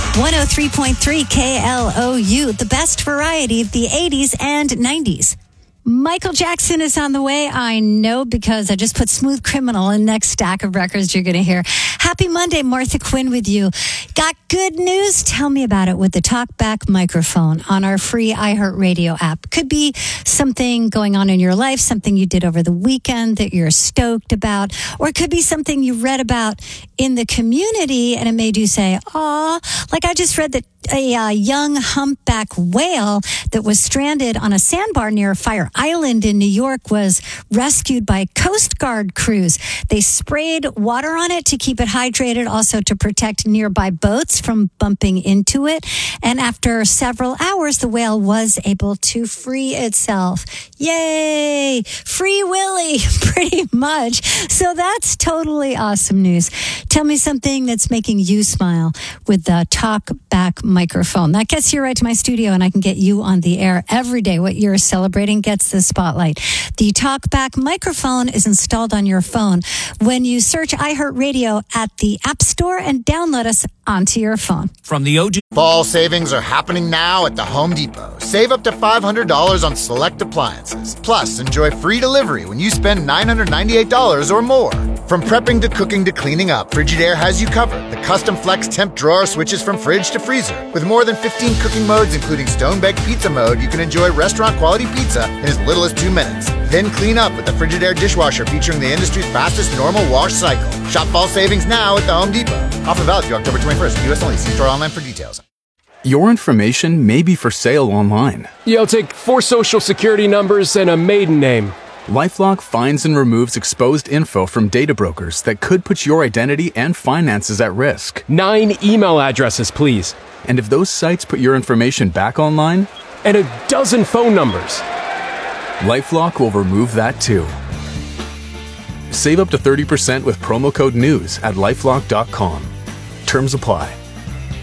103.3 KLOU, the best variety of the 80s and 90s. Michael Jackson is on the way. I know because I just put Smooth Criminal in next stack of records you're going to hear. Happy Monday, Martha Quinn with you. Got good news? Tell me about it with the TalkBack microphone on our free iHeartRadio app. Could be something going on in your life, something you did over the weekend that you're stoked about, or it could be something you read about in the community and it made you say, aw, like I just read that a young humpback whale that was stranded on a sandbar near Fire Island in New York was rescued by Coast Guard crews. They sprayed water on it to keep it hydrated, also to protect nearby boats from bumping into it. And after several hours, the whale was able to free itself. Yay! Free Willy, pretty much. So that's totally awesome news. Tell me something that's making you smile with the TalkBack microphone. That gets you right to my studio and I can get you on the air every day. What you're celebrating gets the spotlight. The TalkBack microphone is installed on your phone when you search iHeartRadio at the App Store and download us onto your phone. From the OG. Fall savings are happening now at the Home Depot. Save up to $500 on select appliances. Plus, enjoy free delivery when you spend $998 or more. From prepping to cooking to cleaning up, Frigidaire has you covered. The custom flex temp drawer switches from fridge to freezer. With more than 15 cooking modes, including stone-baked pizza mode, you can enjoy restaurant-quality pizza in as little as 2 minutes. Then clean up with the Frigidaire dishwasher featuring the industry's fastest normal wash cycle. Shop fall savings now at the Home Depot. Offer valid through October 21st. U.S. only. See store online for details. Your information may be for sale online. You'll take 4 social security numbers and a maiden name. LifeLock finds and removes exposed info from data brokers that could put your identity and finances at risk. 9 email addresses, please. And if those sites put your information back online? And a dozen phone numbers. LifeLock will remove that too. Save up to 30% with promo code NEWS at LifeLock.com. Terms apply.